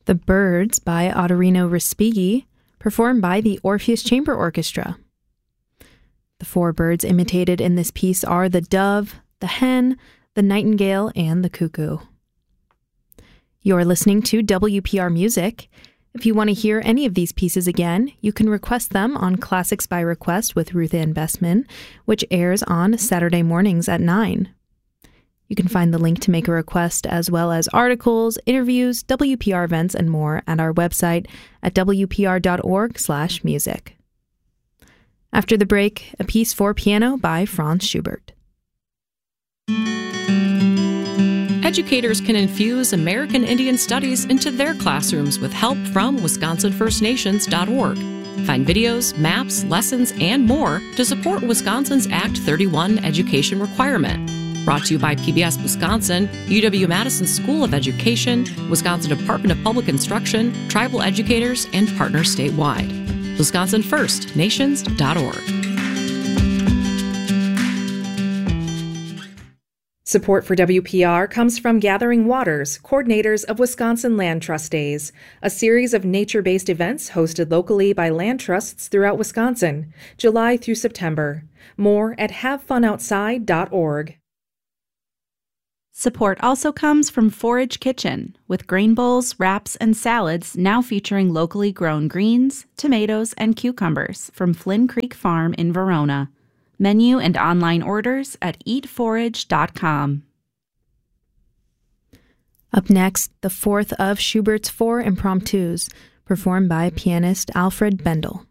The Birds by Ottorino Respighi, performed by the Orpheus Chamber Orchestra. The four birds imitated in this piece are the dove, the hen, the nightingale, and the cuckoo. You're listening to WPR Music. If you want to hear any of these pieces again, you can request them on Classics by Request with Ruth Ann Bessman, which airs on Saturday mornings at 9. You can find the link to make a request, as well as articles, interviews, WPR events, and more at our website at wpr.org/music. After the break, a piece for piano by Franz Schubert. Educators can infuse American Indian Studies into their classrooms with help from WisconsinFirstNations.org. Find videos, maps, lessons, and more to support Wisconsin's Act 31 education requirement. Brought to you by PBS Wisconsin, UW-Madison School of Education, Wisconsin Department of Public Instruction, tribal educators, and partners statewide. WisconsinFirstNations.org. Support for WPR comes from Gathering Waters, coordinators of Wisconsin Land Trust Days, a series of nature-based events hosted locally by land trusts throughout Wisconsin, July through September. More at havefunoutside.org. Support also comes from Forage Kitchen, with grain bowls, wraps, and salads now featuring locally grown greens, tomatoes, and cucumbers from Flynn Creek Farm in Verona. Menu and online orders at eatforage.com. Up next, the fourth of Schubert's four impromptus, performed by pianist Alfred Bendel.